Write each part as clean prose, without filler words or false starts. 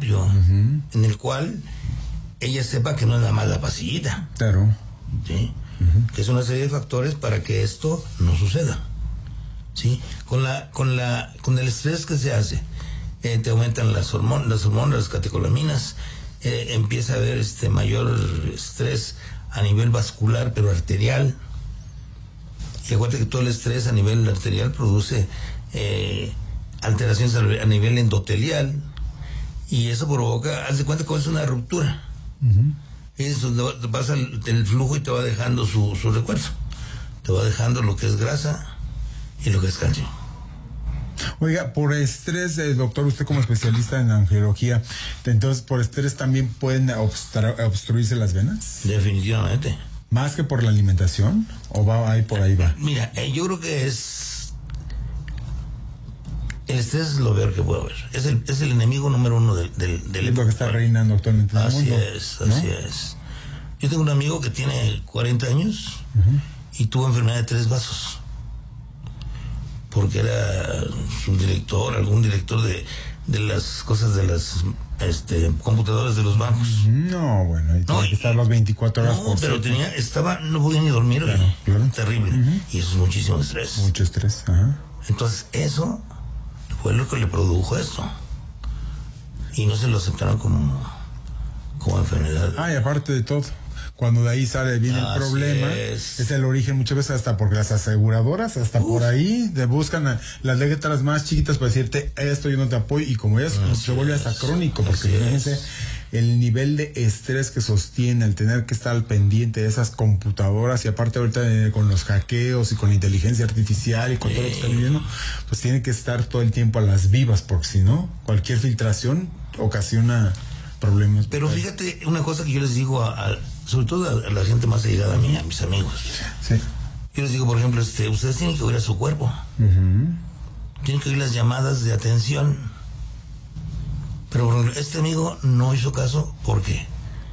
amplio, en el cual ella sepa que no es nada más la pastillita. Claro. ¿Sí? Que es una serie de factores para que esto no suceda. ¿Sí? Con el estrés que se hace, te aumentan las hormonas, las catecolaminas, empieza a haber mayor estrés a nivel vascular, pero arterial. Y acuérdate que todo el estrés a nivel arterial produce alteraciones a nivel endotelial, y eso provoca, haz de cuenta que es una ruptura. Eso te pasa el flujo y te va dejando su recuerdo, te va dejando lo que es grasa y lo que es calcio. Oiga, por estrés, doctor, usted como especialista en angiología, entonces por estrés también pueden obstruirse las venas. Definitivamente. ¿Más que por la alimentación? ¿O va ahí por ahí va? Mira, yo creo que el estrés es lo peor que puede haber. Es el enemigo número uno del es lo que está reinando actualmente en el mundo. Así es. Yo tengo un amigo que tiene 40 años y tuvo enfermedad de 3 vasos. Porque era algún director de las cosas de las computadoras de los bancos. No, bueno, tiene que estar las 24 horas por pero no podía ni dormir. Claro. Terrible. Y eso es muchísimo estrés. Mucho estrés, Entonces, eso fue lo que le produjo esto. Y no se lo aceptaron como enfermedad. Y aparte de todo, cuando de ahí viene el problema, es el origen muchas veces hasta porque las aseguradoras, por ahí, te buscan las letras más chiquitas para decirte, esto yo no te apoyo, y como se vuelve hasta crónico, porque fíjense el nivel de estrés que sostiene el tener que estar al pendiente de esas computadoras, y aparte ahorita con los hackeos y con la inteligencia artificial y con todo lo que está viviendo, pues tiene que estar todo el tiempo a las vivas, porque si no, cualquier filtración ocasiona problemas. Pero fíjate una cosa que yo les digo sobre todo a la gente más allegada a mí, a mis amigos. Sí. Yo les digo, por ejemplo, ustedes tienen que oír a su cuerpo. Tienen que oír las llamadas de atención. Pero por ejemplo, este amigo no hizo caso porque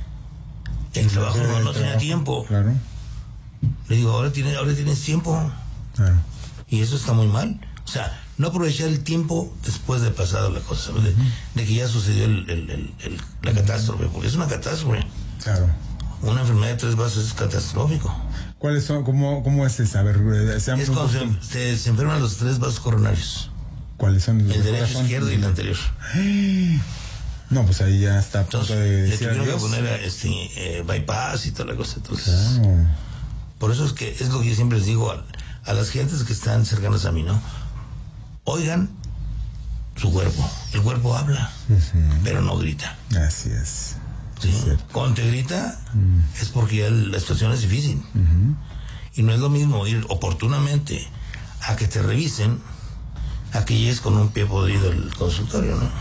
el trabajo no tenía tiempo. Claro. Le digo, ahora tienes tiempo. Claro. Y eso está muy mal. O sea, no aprovechar el tiempo después de pasado la cosa, de que ya sucedió la catástrofe, porque es una catástrofe. Claro. Una enfermedad de 3 vasos es catastrófico. ¿Cuáles son? ¿Cómo es esa? A ver, es cuando se enferman los 3 vasos coronarios. ¿Cuáles son? El derecho, izquierdo y el anterior. No, pues ahí ya está a punto de le tuvieron que poner bypass y toda la cosa. Entonces, por eso es lo que yo siempre les digo a las gentes que están cercanas a mí, ¿no? Oigan su cuerpo. El cuerpo habla, pero no grita. Así es. ¿Sí? Cuando te grita es porque ya la situación es difícil. Y no es lo mismo ir oportunamente a que te revisen a que llegues con un pie podrido al consultorio, ¿no?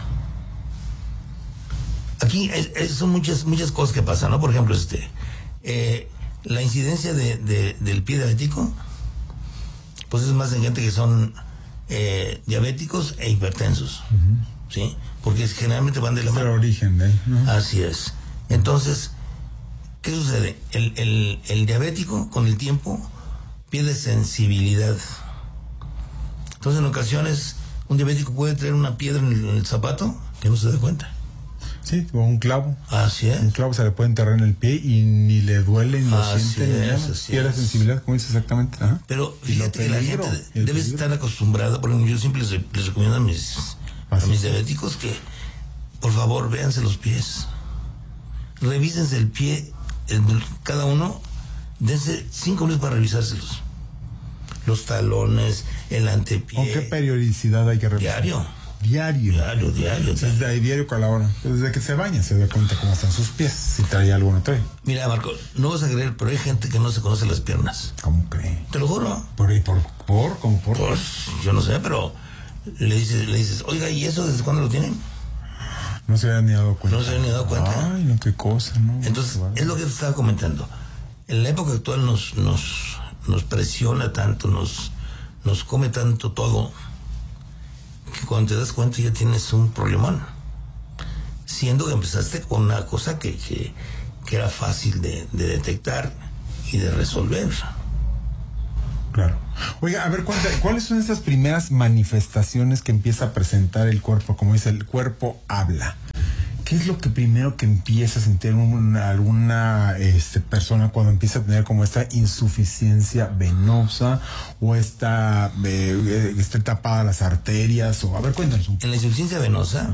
Aquí son muchas cosas que pasan, ¿no? Por ejemplo, la incidencia del pie diabético, pues es más en gente que son diabéticos e hipertensos, ¿sí? Porque generalmente van de la mano. Es el origen de ahí, ¿no? Así es. Entonces, ¿qué sucede? El diabético, con el tiempo, pierde sensibilidad. Entonces, en ocasiones, un diabético puede traer una piedra en el zapato que no se da cuenta. Sí, o un clavo. Así es. Un clavo se le puede enterrar en el pie y ni le duele, ni lo siente, pierde sensibilidad, como dices exactamente. Pero fíjate que la gente debe estar acostumbrada. Por ejemplo, yo siempre les recomiendo a mis diabéticos que, por favor, véanse los pies. Revísense el pie, cada uno, dense 5 minutos para revisárselos. Los talones, el antepié. ¿Con qué periodicidad hay que revisar? Diario. O sea, diario con la hora. Desde que se baña se da cuenta cómo están sus pies, si trae algo o no trae. Mira, Marco, no vas a creer, pero hay gente que no se conoce las piernas. ¿Cómo cree? Te lo juro. ¿Cómo por? Pues, yo no sé, pero le dices, oiga, ¿y eso desde cuándo lo tienen? No se había ni dado cuenta. Ay, no, qué cosa, ¿no? Entonces, es lo que te estaba comentando. En la época actual nos presiona tanto, nos come tanto todo, que cuando te das cuenta ya tienes un problemón. Siendo que empezaste con una cosa que era fácil de detectar y de resolver. Claro. Oiga, a ver, ¿cuáles son esas primeras manifestaciones que empieza a presentar el cuerpo? Como dice, el cuerpo habla. ¿qué es lo que primero que empieza a sentir alguna persona cuando empieza a tener como esta insuficiencia venosa o esté tapada las arterias? O a ver, cuéntanos un poco. En la insuficiencia venosa,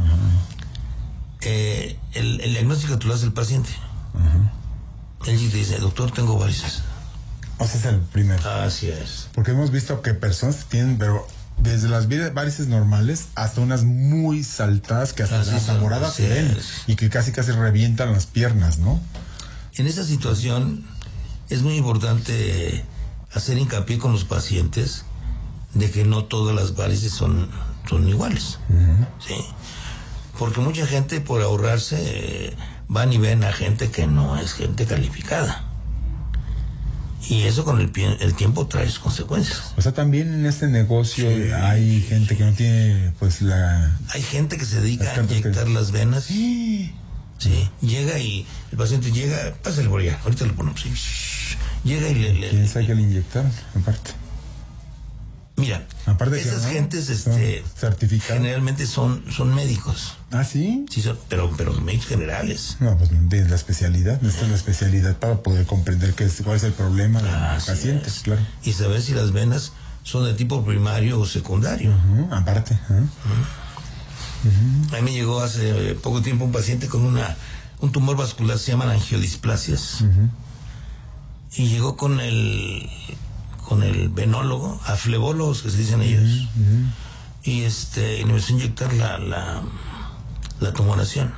el diagnóstico tú lo hace el paciente. Él te dice, doctor, tengo varices. O sea, es el primero. Así es. Porque hemos visto que personas que tienen, pero desde las varices normales hasta unas muy saltadas que hasta moradas se ven y que casi revientan las piernas, ¿no? En esa situación es muy importante hacer hincapié con los pacientes de que no todas las varices son iguales. ¿Sí? Porque mucha gente, por ahorrarse, van y ven a gente que no es gente calificada. Y eso con el tiempo trae sus consecuencias. O sea, también en este negocio hay gente que no tiene, pues, Hay gente que se dedica a inyectar las venas. Sí. Llega y el paciente llega, pásale por allá, ahorita lo ponemos. Llega y ¿Quién sabe que le inyectaron? Aparte. Mira, esas gentes certificadas. Generalmente son médicos. ¿Ah, sí? Sí, pero médicos generales. No, pues no tienes la especialidad. Necesitas la especialidad para poder comprender cuál es el problema del paciente, claro. Y saber si las venas son de tipo primario o secundario. Aparte. A mí me llegó hace poco tiempo un paciente con un tumor vascular, se llaman angiodisplasias. Y llegó con el venólogo, a flebólogos que se dicen ellos, y me empezó a inyectar la tumoración.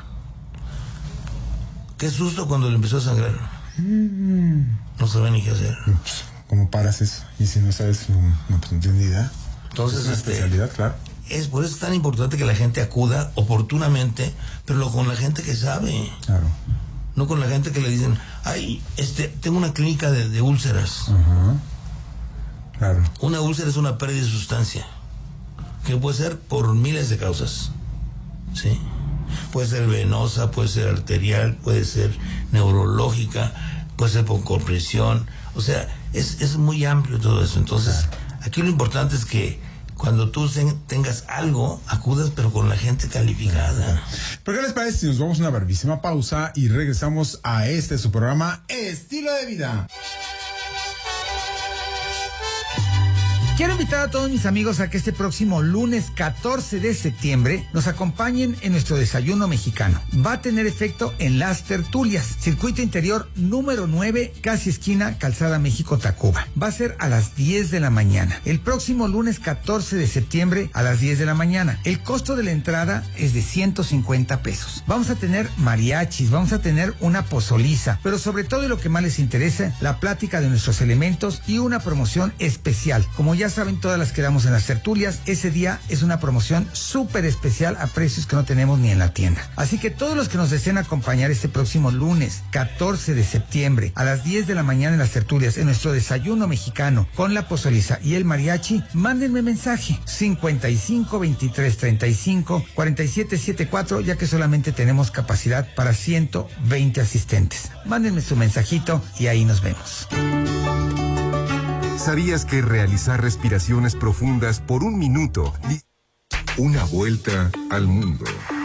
Qué susto cuando le empezó a sangrar. No sabía ni qué hacer. ¿Cómo paras eso? Y si no sabes, no tienes ni idea. Entonces, es una especialidad, claro. Es por eso tan importante que la gente acuda oportunamente, pero con la gente que sabe. Claro. No con la gente que le dicen, ay, tengo una clínica de úlceras. Claro. Una úlcera es una pérdida de sustancia que puede ser por miles de causas. ¿Sí? Puede ser venosa, puede ser arterial, puede ser neurológica, puede ser por compresión. O sea, es muy amplio todo eso. Entonces, aquí lo importante es que cuando tú tengas algo, acudas, pero con la gente calificada. ¿Pero qué les parece si nos vamos a una brevísima pausa y regresamos a su programa Estilo de Vida? Quiero invitar a todos mis amigos a que este próximo lunes 14 de septiembre nos acompañen en nuestro desayuno mexicano. Va a tener efecto en Las Tertulias, circuito interior número 9, casi esquina Calzada México-Tacuba. Va a ser a las 10 de la mañana. El próximo lunes 14 de septiembre a las 10 de la mañana. El costo de la entrada es de 150 pesos. Vamos a tener mariachis, vamos a tener una pozoliza, pero sobre todo y lo que más les interesa, la plática de nuestros elementos y una promoción especial. Como ya saben, todas las que damos en Las Tertulias, ese día es una promoción súper especial a precios que no tenemos ni en la tienda. Así que todos los que nos deseen acompañar este próximo lunes 14 de septiembre a las 10 de la mañana en Las Tertulias, en nuestro desayuno mexicano con la pozoliza y el mariachi, mándenme mensaje 55 23 35 47 74, ya que solamente tenemos capacidad para 120 asistentes. Mándenme su mensajito y ahí nos vemos. ¿Sabías que realizar respiraciones profundas por 1 minuto? Una vuelta al mundo.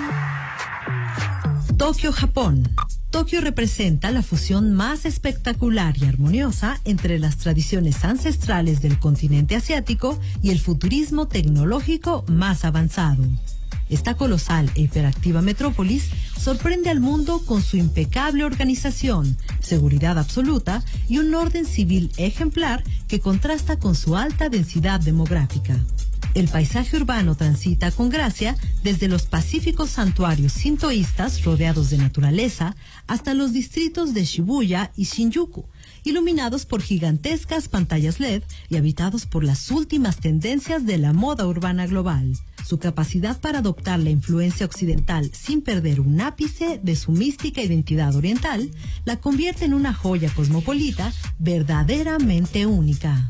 Tokio, Japón. Tokio representa la fusión más espectacular y armoniosa entre las tradiciones ancestrales del continente asiático y el futurismo tecnológico más avanzado. Esta colosal e hiperactiva metrópolis sorprende al mundo con su impecable organización, seguridad absoluta y un orden civil ejemplar que contrasta con su alta densidad demográfica. El paisaje urbano transita con gracia desde los pacíficos santuarios sintoístas rodeados de naturaleza hasta los distritos de Shibuya y Shinjuku, iluminados por gigantescas pantallas LED y habitados por las últimas tendencias de la moda urbana global. Su capacidad para adoptar la influencia occidental sin perder un ápice de su mística identidad oriental la convierte en una joya cosmopolita verdaderamente única.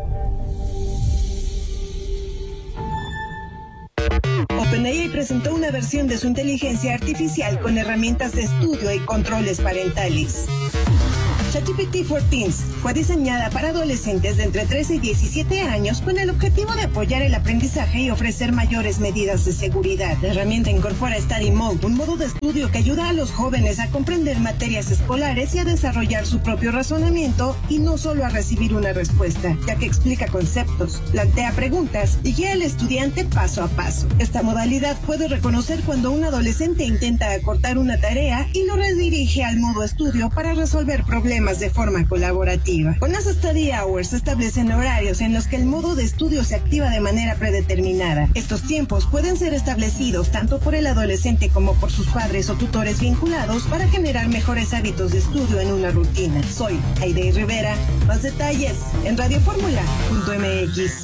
OpenAI presentó una versión de su inteligencia artificial con herramientas de estudio y controles parentales. ChatGPT for Teens fue diseñada para adolescentes de entre 13 y 17 años con el objetivo de apoyar el aprendizaje y ofrecer mayores medidas de seguridad. La herramienta incorpora Study Mode, un modo de estudio que ayuda a los jóvenes a comprender materias escolares y a desarrollar su propio razonamiento y no solo a recibir una respuesta, ya que explica conceptos, plantea preguntas y guía al estudiante paso a paso. Esta modalidad puede reconocer cuando un adolescente intenta acortar una tarea y lo redirige al modo estudio para resolver problemas de forma colaborativa. Con las Study Hours se establecen horarios en los que el modo de estudio se activa de manera predeterminada. Estos tiempos pueden ser establecidos tanto por el adolescente como por sus padres o tutores vinculados para generar mejores hábitos de estudio en una rutina. Soy Aide Rivera. Más detalles en radioformula.mx.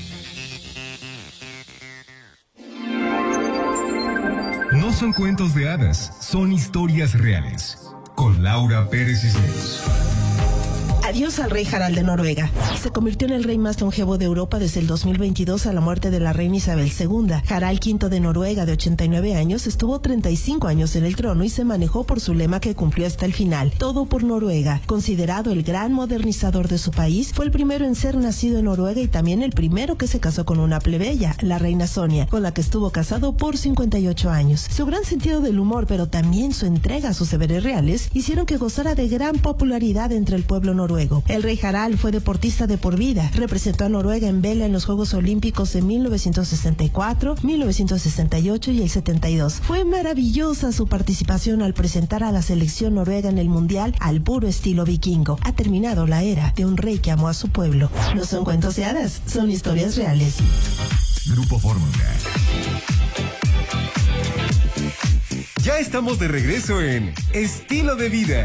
No son cuentos de hadas, son historias reales. Con Laura Pérez Cisneros. Adiós al rey Harald de Noruega. Se convirtió en el rey más longevo de Europa desde el 2022 a la muerte de la reina Isabel II. Harald V de Noruega, de 89 años, estuvo 35 años en el trono y se manejó por su lema que cumplió hasta el final: todo por Noruega. Considerado el gran modernizador de su país, fue el primero en ser nacido en Noruega y también el primero que se casó con una plebeya, la reina Sonia, con la que estuvo casado por 58 años. Su gran sentido del humor, pero también su entrega a sus deberes reales, hicieron que gozara de gran popularidad entre el pueblo noruego. El rey Harald fue deportista de por vida. Representó a Noruega en vela en los Juegos Olímpicos de 1964, 1968 y el 72. Fue maravillosa su participación al presentar a la selección noruega en el Mundial al puro estilo vikingo. Ha terminado la era de un rey que amó a su pueblo. No son cuentos de hadas, son historias reales. Grupo Fórmula. Ya estamos de regreso en Estilo de Vida.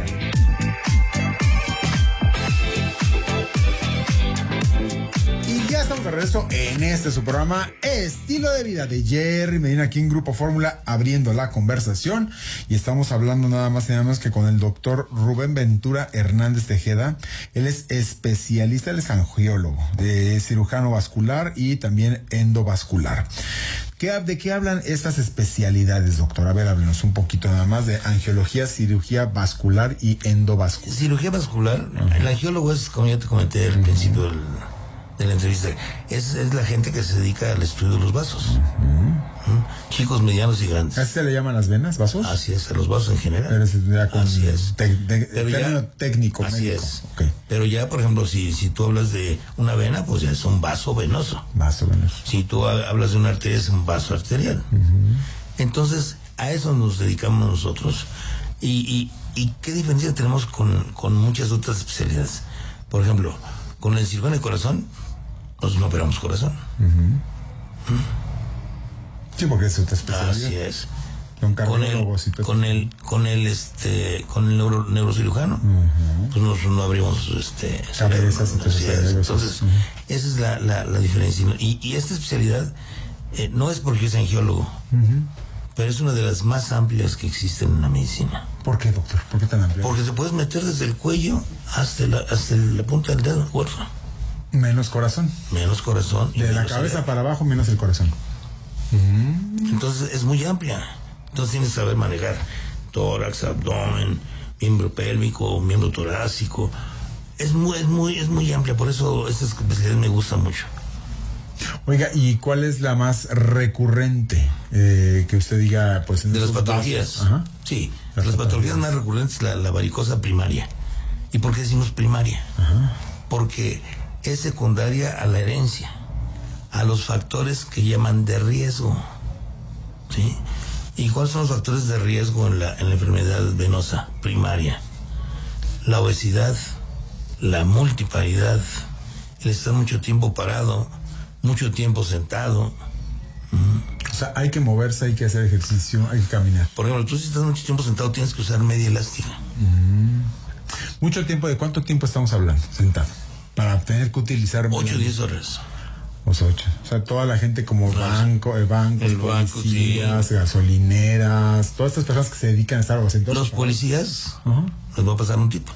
Ya estamos de regreso en su programa Estilo de Vida de Jerry Medina, aquí en Grupo Fórmula, abriendo la conversación, y estamos hablando nada más y nada más que con el doctor Rubén Ventura Hernández Tejeda. Él es especialista, él es angiólogo, de cirujano vascular y también endovascular. ¿De qué hablan estas especialidades, doctor? A ver, háblenos un poquito nada más de angiología, cirugía vascular y endovascular. Cirugía vascular, el angiólogo es, como ya te comenté al principio de la entrevista, es la gente que se dedica al estudio de los vasos. Chicos, medianos y grandes. ¿A se le llaman las venas, vasos? Así es, a los vasos en general. Así es. Término técnico. Así médico. Es. Okay. Pero ya, por ejemplo, si tú hablas de una vena, pues ya es un vaso venoso. Vaso venoso. Si tú hablas de una arteria, es un vaso arterial. Entonces, a eso nos dedicamos nosotros. ¿Y qué diferencia tenemos con muchas otras especialidades? Por ejemplo, con el cirujano de corazón, nosotros no operamos corazón. Sí, porque es otra especialidad. Así es. Con el neurocirujano, pues nosotros no abrimos cabezas. Entonces, esa es la diferencia. Y esta especialidad no es porque yo sea angiólogo, pero es una de las más amplias que existen en la medicina. ¿Por qué, doctor? ¿Por qué tan amplia? Porque se puede meter desde el cuello hasta la punta del dedo gordo. Menos corazón. Menos corazón. De la cabeza para abajo, menos el corazón. Entonces es muy amplia. Entonces tienes que saber manejar tórax, abdomen, miembro pélvico, miembro torácico. Es muy amplia, por eso esta especialidad me gusta mucho. Oiga, ¿y cuál es la más recurrente que usted diga, pues, en de las patologías? Ajá. Sí, las patologías más recurrentes, la varicosa primaria. ¿Y por qué decimos primaria? Ajá. Porque es secundaria a la herencia, a los factores que llaman de riesgo. ¿Sí? ¿Y cuáles son los factores de riesgo en la enfermedad venosa primaria? La obesidad, la multiparidad, el estar mucho tiempo parado, mucho tiempo sentado. O sea, hay que moverse, hay que hacer ejercicio, hay que caminar. Por ejemplo, tú si estás mucho tiempo sentado tienes que usar media elástica. Mucho tiempo, ¿de cuánto tiempo estamos hablando sentado? Para tener que utilizar 8 o 10 horas. O sea, toda la gente como bancos, policías, sí, gasolineras, todas estas personas que se dedican a estar sentados. Los policías, les va a pasar un tipo.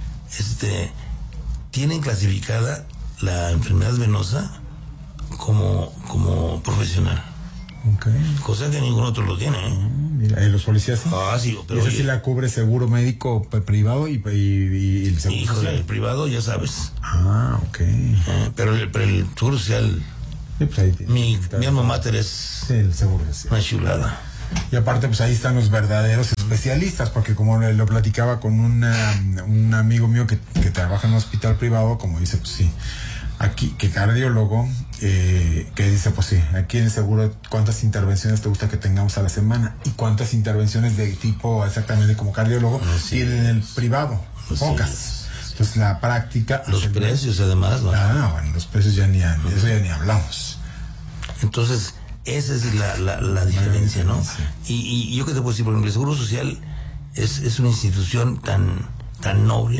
Tienen clasificada la enfermedad venosa como profesional. Okay. Cosa que ningún otro lo tiene. mira, los policías sí. Sí, pero ese sí la cubre seguro médico privado y el seguro híjole, social. el privado ya sabes. Ok. Pero el seguro social, Sí, pues ahí mi alma mater es sí, el seguro social. una chulada. Y aparte, pues ahí están los verdaderos especialistas, porque como lo platicaba con un amigo mío que trabaja en un hospital privado, como dice, pues sí, aquí, que cardiólogo, que dice, pues sí, aquí en el seguro, ¿cuántas intervenciones te gusta que tengamos a la semana? ¿Y cuántas intervenciones de tipo exactamente como cardiólogo tienen en el privado? Pocas. Entonces la práctica... Los precios además, ¿no? Bueno, los precios ya ni hablamos. Entonces, esa es la diferencia, ¿no? Y yo que te puedo decir, por ejemplo, el Seguro Social es una institución tan noble,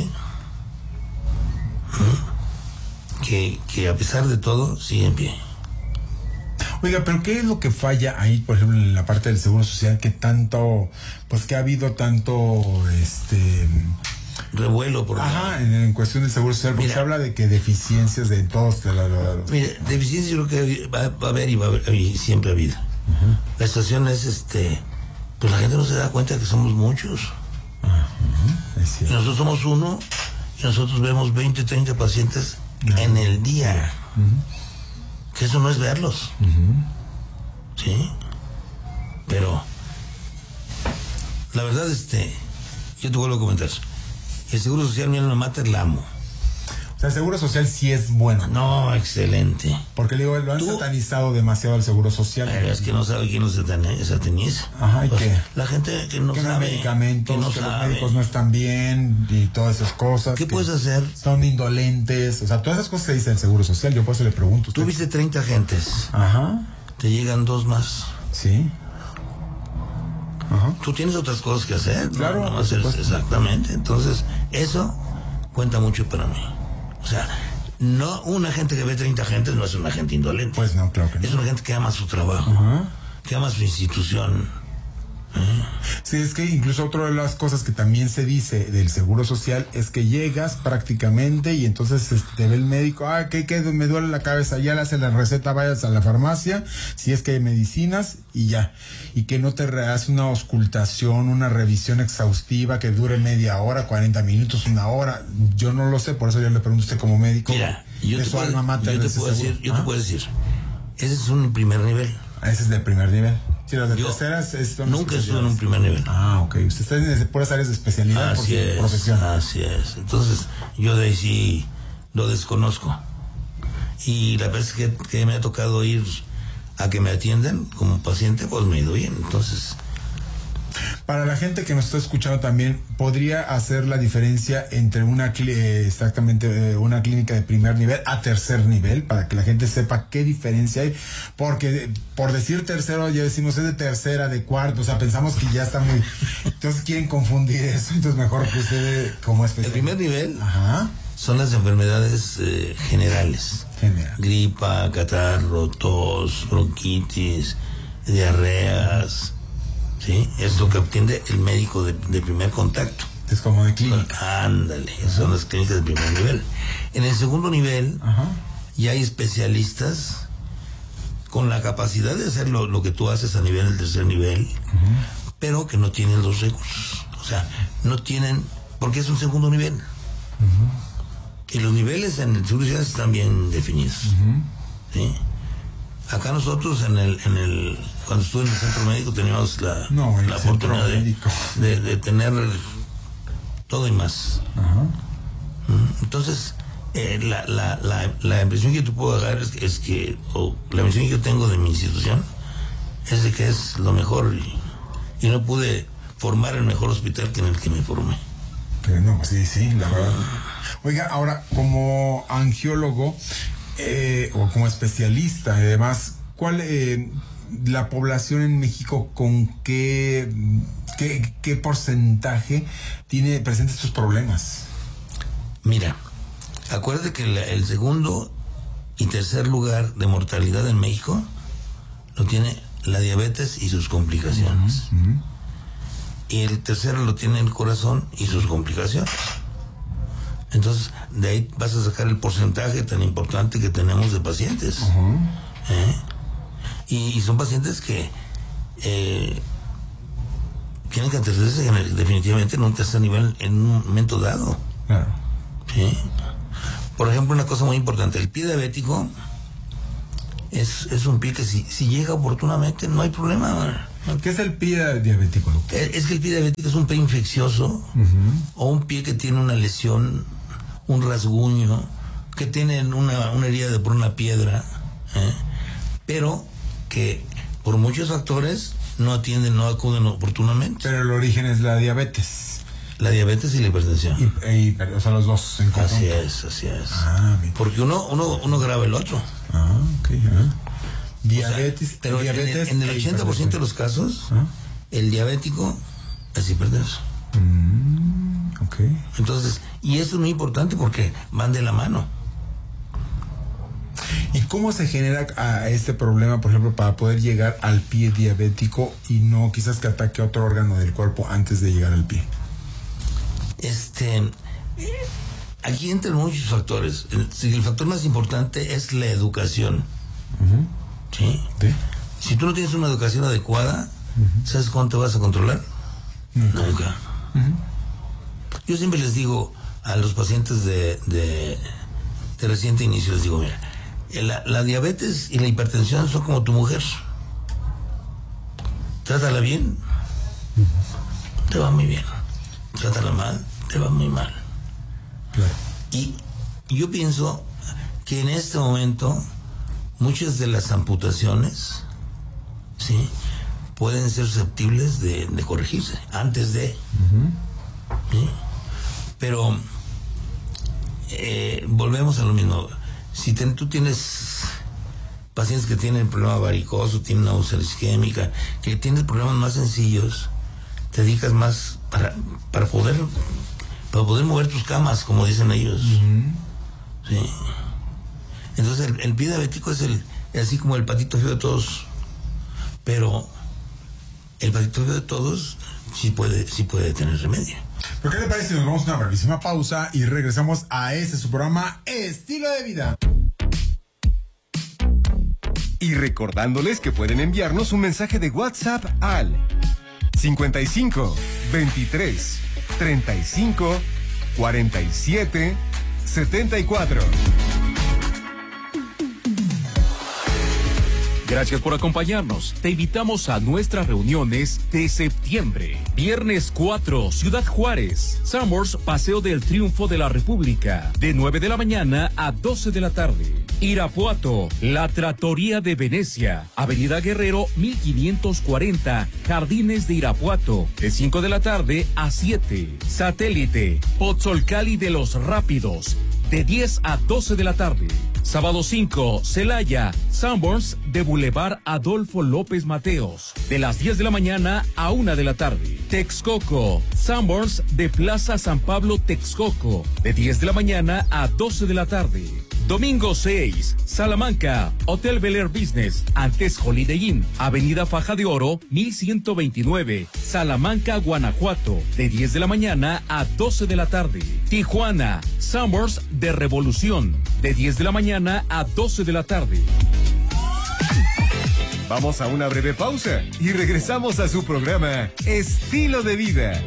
que a pesar de todo sigue en pie. Oiga, pero ¿qué es lo que falla ahí, por ejemplo, en la parte del Seguro Social, que tanto, pues que ha habido tanto, revuelo por en cuestión del Seguro Social, porque se habla de que deficiencias de todos. Mire, deficiencias yo creo que va a haber y siempre ha habido. La situación es, pues la gente no se da cuenta que somos muchos. Y nosotros somos uno, y nosotros vemos 20, 30 pacientes en el día. Que eso no es verlos. ¿Sí? Pero la verdad, yo te vuelvo a comentar. El Seguro Social, mi alma mater, la amo. O sea, el Seguro Social sí es bueno. No, excelente. Porque digo, lo han satanizado demasiado el Seguro Social. Es que no sabe quién lo sataniza. Ajá, ¿y qué? La gente que no que sabe. Medicamentos, que no que sabe. Los médicos no están bien y todas esas cosas. ¿Qué puedes hacer? Son indolentes. O sea, todas esas cosas se dicen el Seguro Social. Yo por eso le pregunto. Tú viste 30 agentes. Ajá. Te llegan 2 más. Sí. Ajá. Tú tienes otras cosas que hacer. Claro. No exactamente. Entonces, eso cuenta mucho para mí. O sea, no un agente que ve 30 agentes no es un agente indolente. Pues no, claro que no. Es un agente que ama su trabajo, que ama su institución. Sí, es que incluso otra de las cosas que también se dice del Seguro Social es que llegas prácticamente y entonces te ve el médico, que me duele la cabeza, ya le hace la receta, vayas a la farmacia, si es que hay medicinas y ya. Y que no te hace una auscultación, una revisión exhaustiva que dure media hora, 40 minutos, 1 hora. Yo no lo sé, por eso yo le pregunto a usted como médico. Mira, yo te puedo decir, ese es un primer nivel. Ese es del primer nivel. Sí, las de terceras nunca estuve en un primer nivel. Ok. Usted está en puras áreas de especialidad por su profesión. Así es. Entonces, yo de ahí sí lo desconozco. Y la vez que me ha tocado ir a que me atiendan como paciente, pues me he ido bien. Entonces, para la gente que nos está escuchando también, ¿podría hacer la diferencia entre una clínica de primer nivel a tercer nivel? Para que la gente sepa qué diferencia hay. Porque por decir tercero, ya decimos es de tercera, de cuarto, o sea, pensamos que ya está muy... Entonces quieren confundir eso, entonces mejor que usted como especialista. El primer nivel son las enfermedades generales. Gripa, catarro, tos, bronquitis, diarreas... Sí, es lo que obtiene el médico de primer contacto. Es como de clínica. Ándale, son las clínicas de primer nivel. En el segundo nivel, ya hay especialistas con la capacidad de hacer lo que tú haces a nivel del tercer nivel, pero que no tienen los recursos. O sea, no tienen, porque es un segundo nivel. Y los niveles en el seguro social están bien definidos. ¿Sí? Acá nosotros cuando estuve en el centro médico teníamos la oportunidad de tener todo y más. Entonces, la impresión que yo te puedo dar es que la impresión que yo tengo de mi institución es de que es lo mejor y no pude formar el mejor hospital que en el que me formé. Pero no, sí, la verdad. Oiga, ahora, como angiólogo, o como especialista, además, ¿cuál la población en México con qué porcentaje presenta estos problemas? Mira, acuérdate que el segundo y tercer lugar de mortalidad en México lo tiene la diabetes y sus complicaciones. Y el tercero lo tiene el corazón y sus complicaciones. Entonces, de ahí vas a sacar el porcentaje tan importante que tenemos de pacientes. Y son pacientes que tienen que atenderse definitivamente en un tercer nivel en un momento dado. Claro. ¿Sí? Por ejemplo, una cosa muy importante, el pie diabético es un pie que si llega oportunamente no hay problema. ¿Qué es el pie diabético, doctor? Es que el pie diabético es un pie infeccioso o un pie que tiene una lesión, un rasguño, que tiene una herida por una piedra, pero que por muchos factores no atienden, no acuden oportunamente. Pero el origen es la diabetes. La diabetes y la hipertensión. O sea, los dos en conjunto. Así es. Bien. Porque uno graba el otro. Ok. Diabetes, o sea, pero diabetes en el 80% de los casos, el diabético es hipertenso. Ok. Entonces, y eso es muy importante porque van de la mano. ¿Y cómo se genera a este problema, por ejemplo, para poder llegar al pie diabético y no quizás que ataque otro órgano del cuerpo antes de llegar al pie? Aquí entran muchos factores. El factor más importante es la educación. ¿Sí? Si tú no tienes una educación adecuada, ¿sabes cuándo te vas a controlar? Nunca. Yo siempre les digo a los pacientes de reciente inicio, les digo, mira, la diabetes y la hipertensión son como tu mujer. Trátala bien, te va muy bien. Trátala mal, te va muy mal. Claro. Y yo pienso que en este momento muchas de las amputaciones, ¿sí?, pueden ser susceptibles de corregirse antes de. ¿Sí? Pero volvemos a lo mismo. Si tú tienes pacientes que tienen problema varicoso, tienen una úlcera isquémica, que tienen problemas más sencillos, te dedicas más para poder mover tus camas, como dicen ellos. Sí. Entonces el pie diabético es así como el patito feo de todos, pero el patito feo de todos sí puede tener remedio. ¿Pero qué le parece si nos vamos a una brevísima pausa y regresamos a su programa Estilo de Vida? Y recordándoles que pueden enviarnos un mensaje de WhatsApp al 55 23 35 47 74. Gracias por acompañarnos. Te invitamos a nuestras reuniones de septiembre. Viernes 4, Ciudad Juárez. Summers, Paseo del Triunfo de la República. De 9 de la mañana a 12 de la tarde. Irapuato, La Trattoria de Venecia. Avenida Guerrero, 1540. Jardines de Irapuato. De 5 de la tarde a 7. Satélite, Pozzolcali de los Rápidos. De 10 a 12 de la tarde. Sábado 5, Celaya, Sanborns de Boulevard Adolfo López Mateos. De las 10 de la mañana a 1 de la tarde. Texcoco, Sanborns de Plaza San Pablo Texcoco. De 10 de la mañana a 12 de la tarde. Domingo 6, Salamanca, Hotel Bel Air Business, antes Holiday Inn, Avenida Faja de Oro, 1129, Salamanca, Guanajuato, de 10 de la mañana a 12 de la tarde. Tijuana, Summers de Revolución, de 10 de la mañana a 12 de la tarde. Vamos a una breve pausa y regresamos a su programa Estilo de Vida.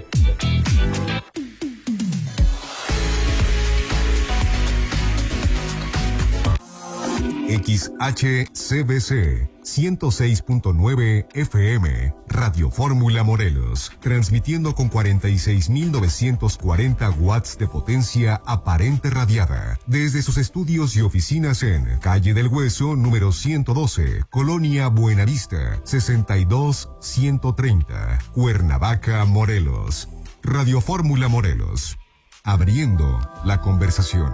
XHCBC 106.9 FM, Radio Fórmula Morelos, transmitiendo con 46.940 watts de potencia aparente radiada, desde sus estudios y oficinas en Calle del Hueso, número 112, Colonia Buenavista, 62130, Cuernavaca, Morelos. Radio Fórmula Morelos, abriendo la conversación.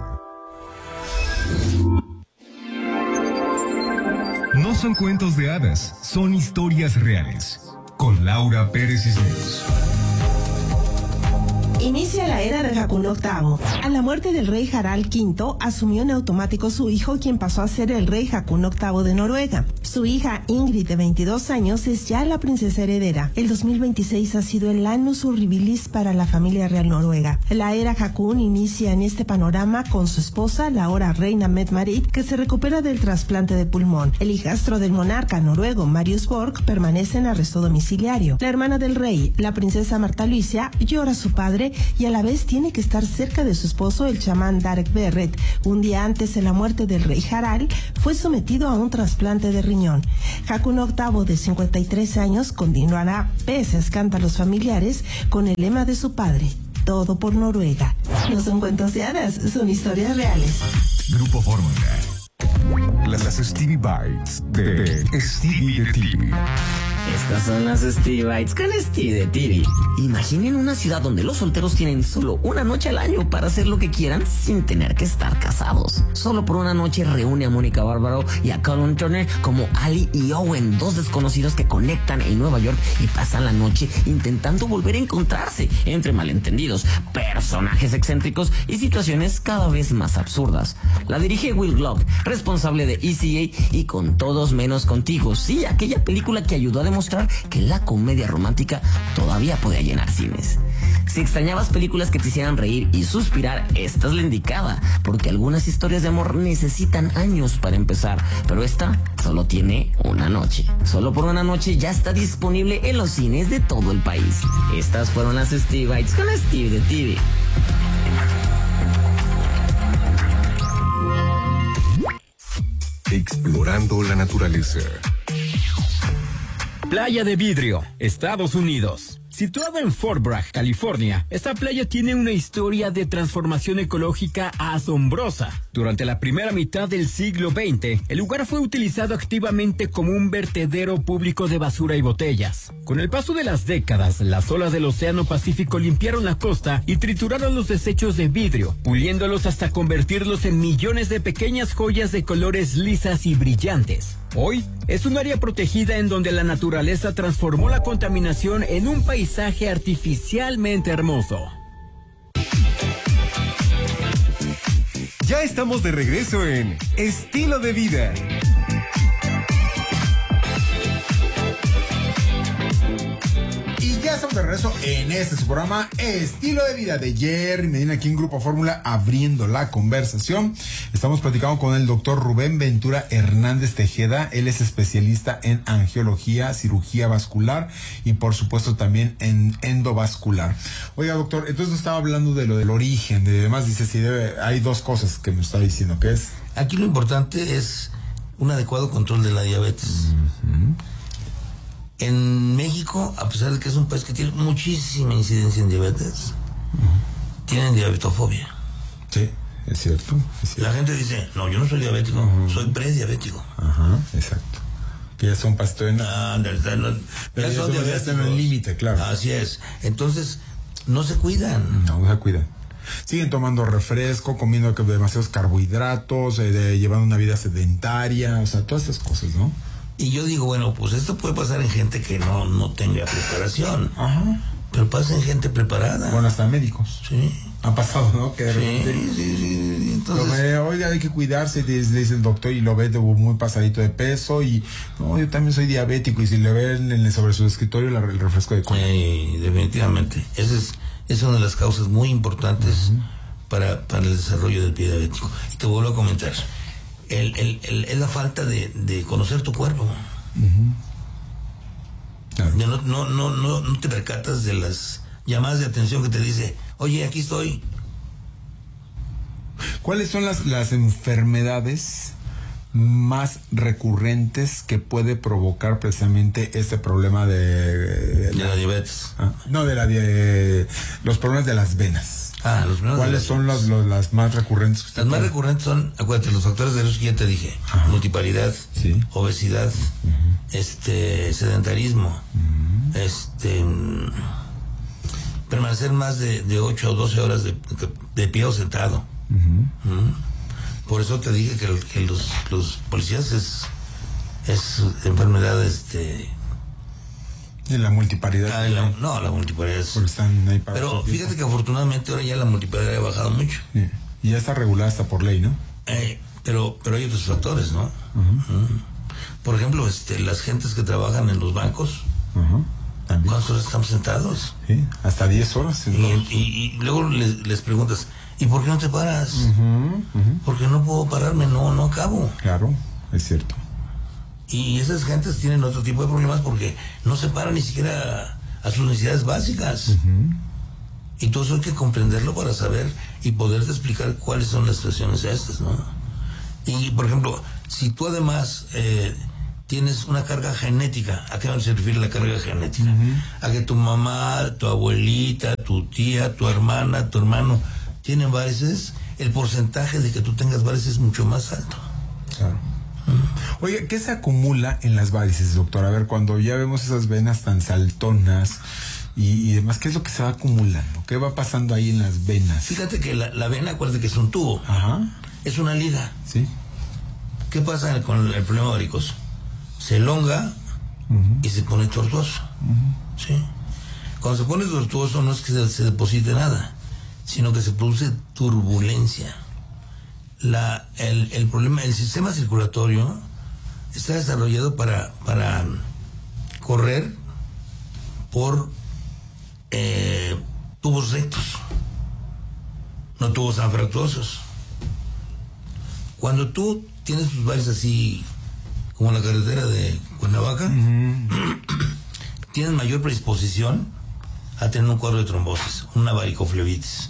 No son cuentos de hadas, son historias reales. Con Laura Pérez Cisneros. Inicia la era de Haakon VIII. A la muerte del rey Harald V, asumió en automático su hijo, quien pasó a ser el rey Haakon VIII de Noruega. Su hija Ingrid, de 22 años, es ya la princesa heredera. El 2026 ha sido el annus horribilis para la familia real noruega. La era Haakon inicia en este panorama con su esposa, la ahora reina Mette-Marit, que se recupera del trasplante de pulmón. El hijastro del monarca noruego, Marius Borg, permanece en arresto domiciliario. La hermana del rey, la princesa Marta Luisa, llora a su padre y a la vez tiene que estar cerca de su esposo, el chamán Darek Berret. Un día antes de la muerte del rey Harald, fue sometido a un trasplante de riñón. Haakon VIII, de 53 años, continuará, pese a escándalos familiares, con el lema de su padre: todo por Noruega. No son cuentos de hadas, son historias reales. Grupo Fórmula. Las Stevie Bites de Stevie de TV. Estas son las Stevie Bites con Stevie de TV. Imaginen una ciudad donde los solteros tienen solo una noche al año para hacer lo que quieran sin tener que estar casados. Solo por una noche reúne a Mónica Bárbaro y a Colin Turner como Ali y Owen, dos desconocidos que conectan en Nueva York y pasan la noche intentando volver a encontrarse entre malentendidos, personajes excéntricos y situaciones cada vez más absurdas. La dirige Will Glock, responsable de ECA y Con Todos Menos Contigo. Sí, aquella película que ayudó a demostrar que la comedia romántica todavía podía llenar cines. Si extrañabas películas que te hicieran reír y suspirar, esta es la indicada, porque algunas historias de amor necesitan años para empezar, pero esta solo tiene una noche. Solo por una noche ya está disponible en los cines de todo el país. Estas fueron las Stevie Bites con Stevie de TV. Explorando la naturaleza. Playa de Vidrio, Estados Unidos. Situada en Fort Bragg, California, esta playa tiene una historia de transformación ecológica asombrosa. Durante la primera mitad del siglo XX, el lugar fue utilizado activamente como un vertedero público de basura y botellas. Con el paso de las décadas, las olas del Océano Pacífico limpiaron la costa y trituraron los desechos de vidrio, puliéndolos hasta convertirlos en millones de pequeñas joyas de colores lisas y brillantes. Hoy es un área protegida en donde la naturaleza transformó la contaminación en un paisaje artificialmente hermoso. Ya estamos de regreso en Estilo de Vida. Y ya estamos de regreso en este su programa Estilo de Vida de Jerry Medina, aquí en Grupo Fórmula, abriendo la conversación. Estamos platicando con el doctor Rubén Ventura Hernández Tejeda. Él es especialista en angiología, cirugía vascular y por supuesto también en endovascular. Oiga, doctor, entonces nos estaba hablando de lo del origen, de demás, dice, si hay dos cosas que me está diciendo, ¿qué es? Aquí lo importante es un adecuado control de la diabetes. Uh-huh. En México, a pesar de que es un país que tiene muchísima incidencia en diabetes, tienen diabetofobia. Sí, es cierto. La gente dice, no, yo no soy diabético, soy prediabético. Ajá, exacto. Que ya son pastores. Pero ya son diabéticos. Ya están en el límite, claro. Así es. Entonces, no se cuidan. No se cuidan. Siguen tomando refresco, comiendo demasiados carbohidratos, llevando una vida sedentaria, o sea, todas esas cosas, ¿no? Y yo digo, bueno, pues esto puede pasar en gente que no tenga preparación. Ajá. Pero pasa en gente preparada. Bueno, hasta médicos. Sí. Ha pasado, ¿no? Que de repente, sí. Entonces, oiga, hay que cuidarse, le dice el doctor, y lo ve muy pasadito de peso, y no, yo también soy diabético, y si le ven sobre su escritorio el refresco de cola. Definitivamente. Esa es una de las causas muy importantes para el desarrollo del pie diabético. Y te vuelvo a comentar. Es la falta de conocer tu cuerpo. Claro. No te percatas de las llamadas de atención que te dice, oye, aquí estoy. ¿Cuáles son las enfermedades más recurrentes que puede provocar precisamente este problema de la diabetes? Los problemas de las venas. Los problemas. ¿Cuáles son las más recurrentes? Las más recurrentes son, acuérdate, los factores de riesgo que ya te dije. Ajá. Multiparidad, sí. Obesidad, sedentarismo, permanecer más de 8 o 12 horas de pie o sentado. Por eso te dije que los policías es enfermedad y la multiparidad. La multiparidad es... Están ahí para pero fíjate que afortunadamente ahora ya la multiparidad ha bajado mucho. Sí. Y ya está regulada hasta por ley, ¿no? Pero hay otros factores, ¿no? Por ejemplo, las gentes que trabajan en los bancos, ¿cuántas horas estamos sentados? Sí, hasta 10 horas. Y luego les preguntas, ¿y por qué no te paras? Porque no puedo pararme, no acabo. Claro, es cierto. Y esas gentes tienen otro tipo de problemas porque no se paran ni siquiera a sus necesidades básicas. Y todo eso hay que comprenderlo para saber y poderte explicar cuáles son las situaciones estas, ¿no? Y, por ejemplo, si tú además tienes una carga genética, ¿a qué se refiere la carga genética? A que tu mamá, tu abuelita, tu tía, tu hermana, tu hermano tienen varices, el porcentaje de que tú tengas varices es mucho más alto. Claro. Oye, ¿qué se acumula en las varices, doctor? A ver, cuando ya vemos esas venas tan saltonas y demás, ¿qué es lo que se va acumulando? ¿Qué va pasando ahí en las venas? Fíjate que la vena, acuérdate que es un tubo. Es una liga. Sí. ¿Qué pasa con el problema varicoso? Se elonga y se pone tortuoso. ¿Sí? Cuando se pone tortuoso no es que se deposite nada, sino que se produce turbulencia. El problema, el sistema circulatorio está desarrollado para correr por tubos rectos, no tubos anfractuosos. Cuando tú tienes tus varices así como en la carretera de Cuernavaca, tienes mayor predisposición a tener un cuadro de trombosis, una varicoflebitis.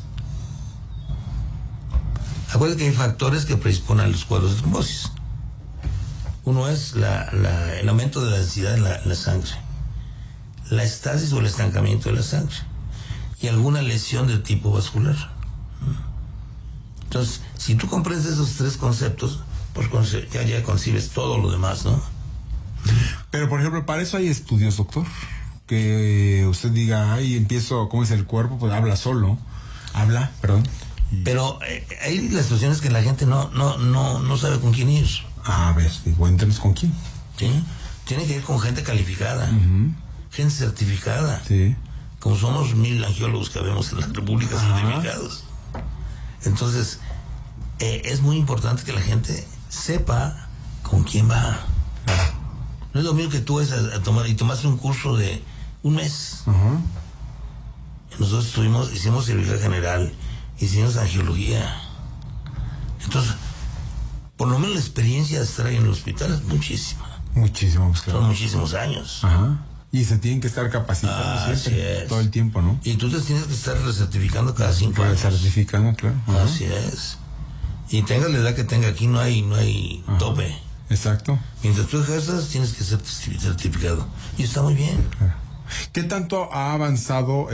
Acuérdate que hay factores que predisponen a los cuadros de trombosis. Uno es el aumento de la densidad en la sangre, la estasis o el estancamiento de la sangre y alguna lesión de tipo vascular. Entonces, si tú comprendes esos tres conceptos, pues ya concibes todo lo demás, ¿no? Pero, por ejemplo, para eso hay estudios, doctor. Que usted diga, ay, empiezo, ¿cómo es el cuerpo? Pues habla, perdón. Pero hay las situaciones que la gente no sabe con quién ir. A ver, cuéntenos con quién. ¿Sí? Tiene que ir con gente calificada, gente certificada. Sí. Como somos 1000 angiólogos que vemos en la República certificados. Entonces, es muy importante que la gente sepa con quién va. No es lo mismo que tú vas a tomar y tomaste un curso de un mes. Nosotros hicimos cirugía general, hicimos angiología. Entonces, por lo menos la experiencia de estar ahí en el hospital es muchísima. Muchísimo, pues, claro. Son muchísimos años. Y se tienen que estar capacitando siempre, todo el tiempo, ¿no? Y tú te tienes que estar recertificando cada 5 años. Certificando, claro. Así es. Y tengas la edad que tenga, aquí no hay tope. Exacto. Mientras tú ejerzas, tienes que ser certificado. Y está muy bien. ¿Qué tanto ha avanzado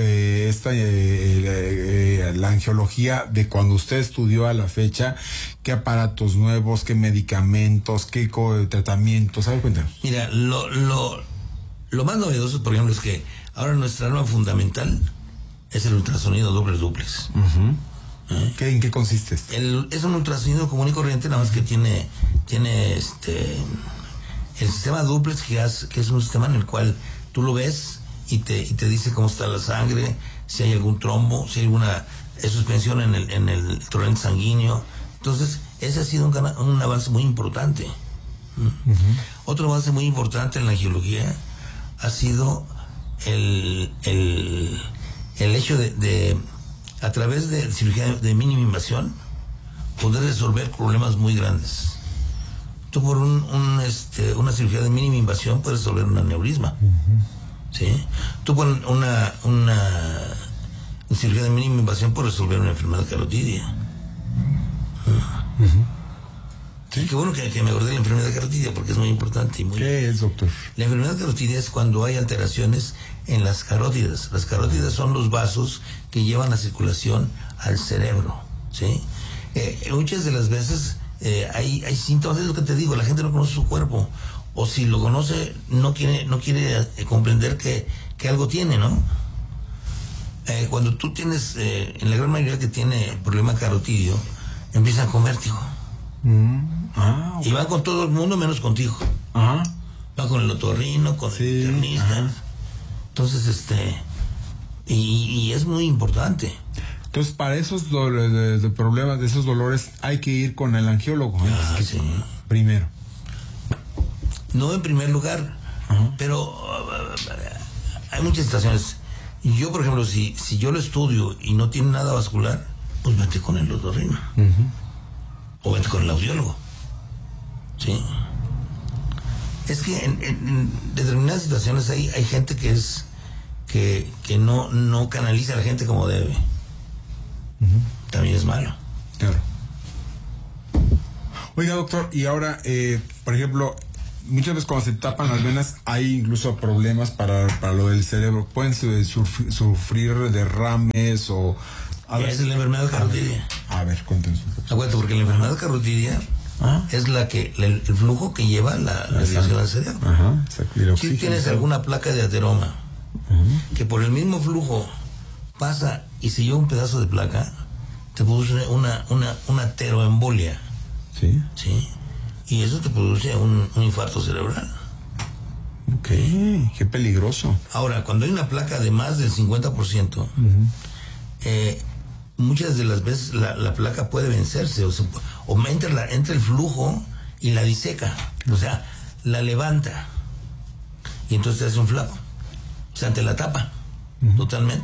la angiología de cuando usted estudió a la fecha? ¿Qué aparatos nuevos, qué medicamentos, qué tratamientos? ¿Sabe? Cuéntanos. Mira, lo más novedoso, por ejemplo, es que ahora nuestra arma fundamental es el ultrasonido doble duplex. ¿En qué consiste esto? Es un ultrasonido común y corriente, nada más que tiene el sistema duplex, que es un sistema en el cual tú lo ves y te dice cómo está la sangre, si hay algún trombo, si hay alguna suspensión en el torrente sanguíneo. Entonces, ese ha sido un avance muy importante. Otro avance muy importante en la angiología ha sido el hecho de a través de cirugía de mínima invasión poder resolver problemas muy grandes. Tú por una cirugía de mínima invasión puedes resolver un aneurisma. ¿Sí? Tú por una cirugía de mínima invasión puedes resolver una enfermedad carotidia. ¿Sí? Qué bueno que me acordé de la enfermedad carotidia porque es muy importante. ¿Qué es, doctor? La enfermedad carotidia es cuando hay alteraciones en las carótidas. Las carótidas son los vasos que llevan la circulación al cerebro. ¿Sí? Muchas de las veces hay síntomas, es lo que te digo, la gente no conoce su cuerpo. O si lo conoce, no quiere comprender que algo tiene, ¿no? Cuando tú tienes, en la gran mayoría que tiene problema carotidio, empiezan con vértigo. Okay. Y van con todo el mundo menos contigo. Van con el otorrino, con el internista. Entonces, y es muy importante. Entonces, para esos problemas, de esos dolores, hay que ir con el angiólogo. Sí. Primero. No en primer lugar, pero hay muchas situaciones. Yo, por ejemplo, si yo lo estudio y no tiene nada vascular, pues vete con el otorrino. O vete con el audiólogo. ¿Sí? Es que en determinadas situaciones hay gente que no canaliza a la gente como debe. También es malo. Claro. Oiga, doctor, y ahora, por ejemplo, muchas veces cuando se tapan las venas hay incluso problemas para lo del cerebro. Pueden sufrir derrames o... Es la enfermedad carotidia. A ver, cuéntenos un poco. Acuérdate, porque la enfermedad carotidia es el flujo que lleva la irrigación al cerebro. Exacto. Si tienes alguna placa de ateroma que por el mismo flujo pasa y se lleva un pedazo de placa, te produce una ateroembolia. Sí. Y eso te produce un infarto cerebral. Ok, qué peligroso. Ahora, cuando hay una placa de más del 50%, muchas de las veces la placa puede vencerse o entra el flujo y la diseca, o sea, la levanta y entonces te hace un flaco, o sea, te la tapa totalmente.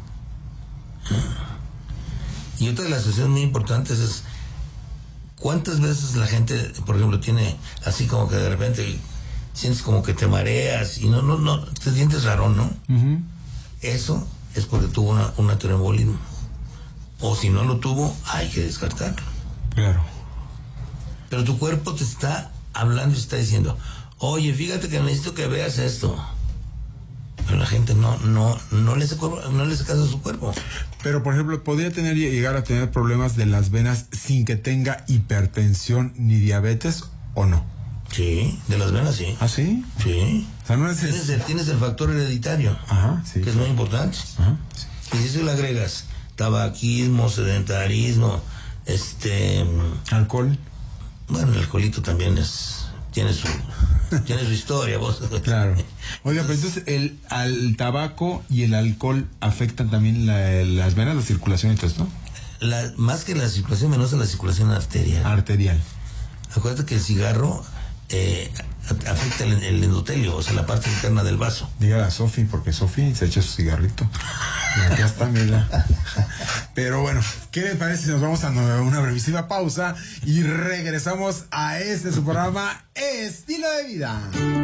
Y otra de las cuestiones muy importantes es cuántas veces la gente, por ejemplo, tiene así como que de repente sientes como que te mareas y no te sientes raro, ¿no? Eso es porque tuvo un ateroembolismo. O si no lo tuvo, hay que descartarlo. Claro. Pero tu cuerpo te está hablando y está diciendo, oye, fíjate que necesito que veas esto. Pero la gente no le hace caso a su cuerpo. Pero, por ejemplo, ¿podría llegar a tener problemas de las venas sin que tenga hipertensión ni diabetes o no? Sí, de las venas sí. ¿Ah, sí? Sí. O sea, no es tienes el factor hereditario. Sí. Que es muy importante. Sí. Y si eso le agregas tabaquismo, sedentarismo, alcohol. Bueno, el alcoholito también tiene su historia, vos. Claro. Oiga, pero entonces el tabaco y el alcohol afectan también las venas, la circulación y todo esto. Más que la circulación venosa, la circulación arterial. Acuérdate que el cigarro afecta el endotelio, o sea, la parte interna del vaso. Dígale a Sofi, porque Sofi se echa su cigarrito. Y acá está, mira. Pero bueno, ¿qué les parece si nos vamos a una brevísima pausa y regresamos a su programa Estilo de Vida?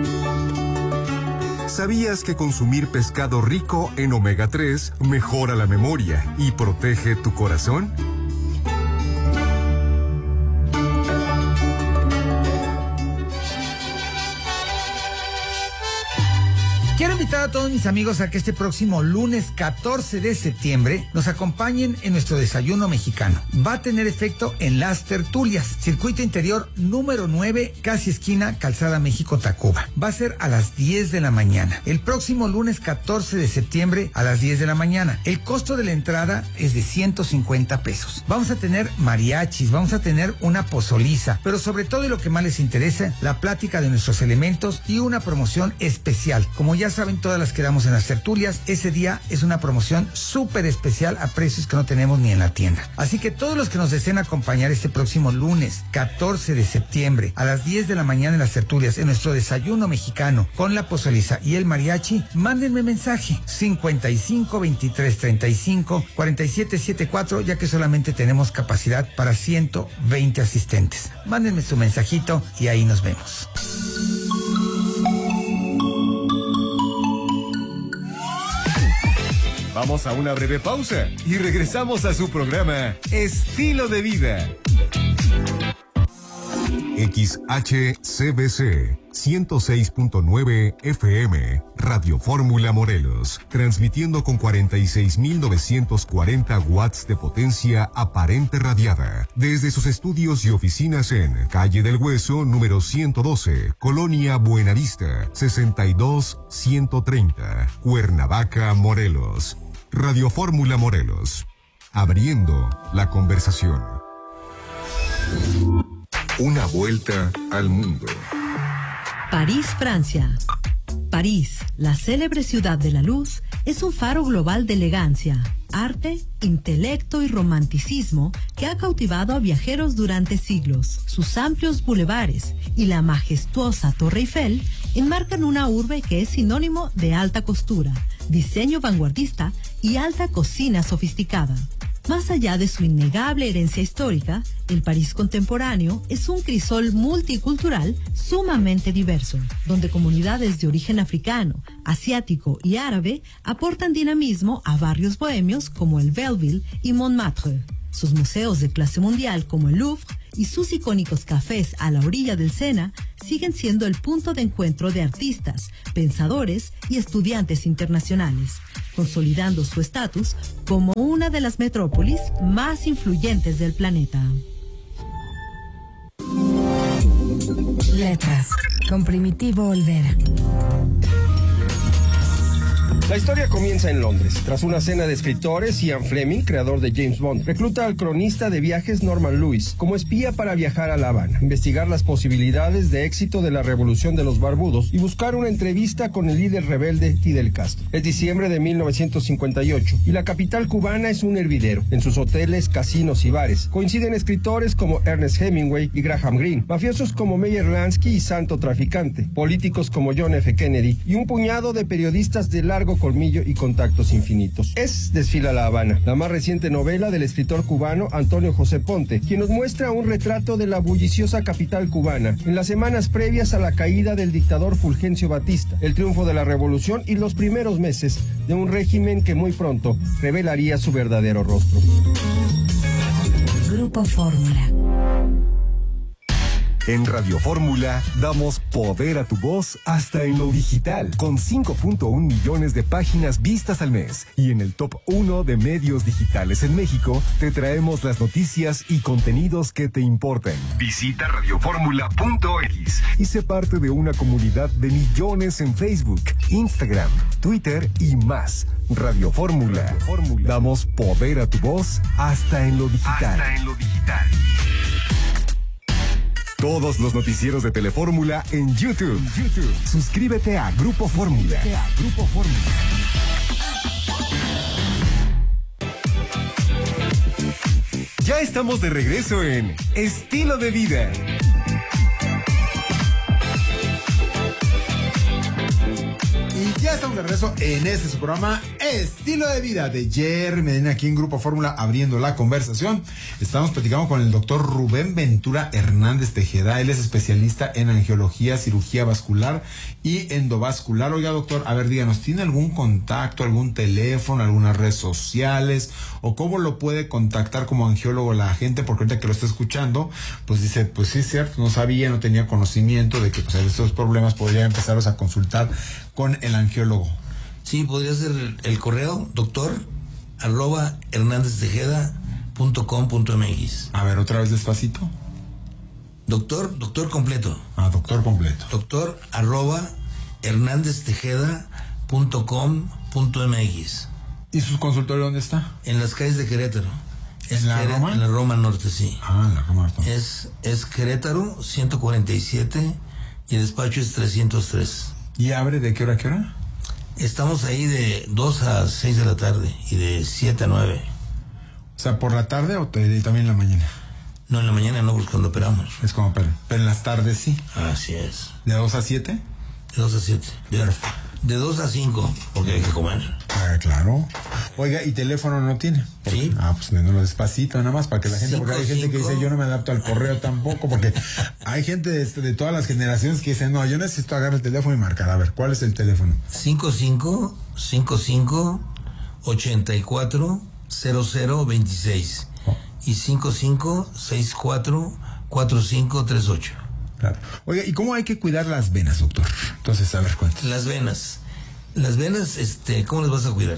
¿Sabías que consumir pescado rico en omega 3 mejora la memoria y protege tu corazón? Quiero invitar a todos mis amigos a que este próximo lunes 14 de septiembre nos acompañen en nuestro desayuno mexicano. Va a tener efecto en Las Tertulias, circuito interior número 9, casi esquina Calzada México-Tacuba. Va a ser a las 10 de la mañana. El próximo lunes 14 de septiembre a las 10 de la mañana. El costo de la entrada es de 150 pesos. Vamos a tener mariachis, vamos a tener una pozoliza, pero sobre todo y lo que más les interesa, la plática de nuestros elementos y una promoción especial. Como ya saben, todas las que damos en Las Tertulias, ese día es una promoción súper especial a precios que no tenemos ni en la tienda. Así que todos los que nos deseen acompañar este próximo lunes 14 de septiembre a las 10 de la mañana en Las Tertulias, en nuestro desayuno mexicano con la pozoliza y el mariachi, mándenme mensaje 55 23 35 47 74, ya que solamente tenemos capacidad para 120 asistentes. Mándenme su mensajito y ahí nos vemos. Vamos a una breve pausa y regresamos a su programa Estilo de Vida. XHCBC 106.9 FM, Radio Fórmula Morelos, transmitiendo con 46.940 watts de potencia aparente radiada, desde sus estudios y oficinas en Calle del Hueso, número 112, Colonia Buenavista, 62130, Cuernavaca, Morelos. Radio Fórmula Morelos, abriendo la conversación. Una vuelta al mundo. París, Francia. París, la célebre ciudad de la luz, es un faro global de elegancia, arte, intelecto y romanticismo que ha cautivado a viajeros durante siglos. Sus amplios bulevares y la majestuosa Torre Eiffel enmarcan una urbe que es sinónimo de alta costura, diseño vanguardista y alta cocina sofisticada. Más allá de su innegable herencia histórica, el París contemporáneo es un crisol multicultural sumamente diverso, donde comunidades de origen africano, asiático y árabe aportan dinamismo a barrios bohemios como el Belleville y Montmartre. Sus museos de clase mundial como el Louvre y sus icónicos cafés a la orilla del Sena siguen siendo el punto de encuentro de artistas, pensadores y estudiantes internacionales, consolidando su estatus como una de las metrópolis más influyentes del planeta. Letras, con Primitivo Olvera. La historia comienza en Londres. Tras una cena de escritores, Ian Fleming, creador de James Bond, recluta al cronista de viajes Norman Lewis como espía para viajar a La Habana, investigar las posibilidades de éxito de la revolución de los barbudos y buscar una entrevista con el líder rebelde Fidel Castro. Es diciembre de 1958 y la capital cubana es un hervidero. En sus hoteles, casinos y bares coinciden escritores como Ernest Hemingway y Graham Greene, mafiosos como Meyer Lansky y Santo Traficante, políticos como John F. Kennedy y un puñado de periodistas de largo colmillo y contactos infinitos. Es Desfila La Habana, la más reciente novela del escritor cubano Antonio José Ponte, quien nos muestra un retrato de la bulliciosa capital cubana en las semanas previas a la caída del dictador Fulgencio Batista, el triunfo de la revolución y los primeros meses de un régimen que muy pronto revelaría su verdadero rostro. Grupo Fórmula. En Radio Fórmula damos poder a tu voz hasta en lo digital, con 5.1 millones de páginas vistas al mes. Y en el top 1 de medios digitales en México, te traemos las noticias y contenidos que te importan. Visita radioformula.mx y sé parte de una comunidad de millones en Facebook, Instagram, Twitter y más. Radio Fórmula. Damos poder a tu voz hasta en lo digital. Todos los noticieros de Telefórmula en YouTube. Suscríbete a Grupo Fórmula. Ya estamos de regreso en Estilo de Vida. Y ya estamos de regreso en este su programa Estilo de Vida de Jerry Medina, aquí en Grupo Fórmula, abriendo la conversación. Estamos platicando con el doctor Rubén Ventura Hernández Tejeda. Él es especialista en angiología, cirugía vascular y endovascular. Oiga, doctor, a ver, díganos, ¿tiene algún contacto, algún teléfono, algunas redes sociales? ¿O cómo lo puede contactar como angiólogo la gente? Porque ahorita que lo está escuchando, pues dice, pues sí es cierto, no sabía, no tenía conocimiento de que pues estos problemas podrían empezarlos a consultar con el angiólogo. Sí, podría ser el correo doctor@hernandeztejeda.com.mx. A ver, otra vez despacito. Doctor completo. Doctor completo. doctor@hernandeztejeda.com.mx. ¿Y su consultorio dónde está? En las calles de Querétaro. ¿En la Roma? En la Roma Norte, sí. En la Roma Norte. Es Querétaro 147 y el despacho es 303. ¿Y abre de qué hora a qué hora? Estamos ahí de 2 a 6 de la tarde y de 7 a 9. O sea, ¿por la tarde o también en la mañana? No, en la mañana no, porque cuando operamos. Es como, pero en las tardes sí. Así es. ¿De 2 a 7? De 2 a 7. De 2 a 5, porque hay que comer. Claro. Oiga, ¿y teléfono no tiene? Sí. Pues no despacito, nada más para que la gente, porque hay gente que dice, yo no me adapto al correo tampoco, porque hay gente de todas las generaciones que dicen, no, yo necesito agarrar el teléfono y marcar. A ver, ¿cuál es el teléfono? 55-54-0026 y 55-64-4538. Claro. Oiga, ¿y cómo hay que cuidar las venas, doctor? Entonces, a ver, cuéntame. Las venas, ¿cómo las vas a cuidar?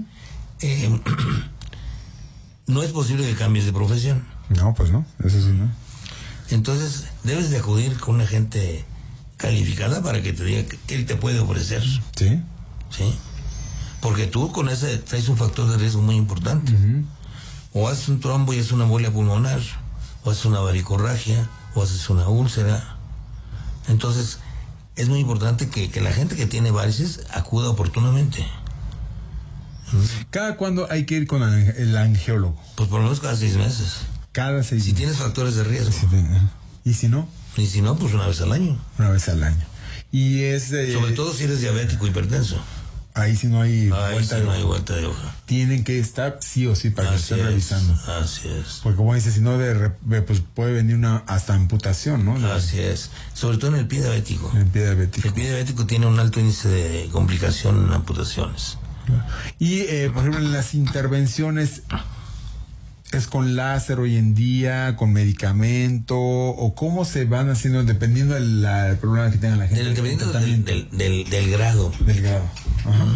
No es posible que cambies de profesión. No, pues no, eso sí, ¿no? Entonces, debes de acudir con una gente calificada para que te diga qué él te puede ofrecer. Sí. Sí. Porque tú con ese traes un factor de riesgo muy importante. O haces un trombo y es una embolia pulmonar, o haces una varicorragia, o haces una úlcera. Entonces, es muy importante que la gente que tiene varices acuda oportunamente. ¿Cada cuándo hay que ir con el angiólogo? Pues por lo menos cada 6 meses. Cada 6 meses. Si tienes factores de riesgo. ¿Y si no? Y si no, pues una vez al año. Una vez al año. Y es sobre todo si eres diabético, hipertenso. Ahí sí no hay vuelta de hoja. Tienen que estar sí o sí para que estén revisando. Así es. Porque como dices, si no, pues puede venir una hasta amputación, ¿no? Así es. Sobre todo en el pie diabético. El pie diabético. El pie diabético tiene un alto índice de complicación en amputaciones. Y, por ejemplo, en las intervenciones, ¿es con láser hoy en día, con medicamento, o cómo se van haciendo dependiendo del problema que tenga la gente? Dependiendo del grado. Del grado. Ajá.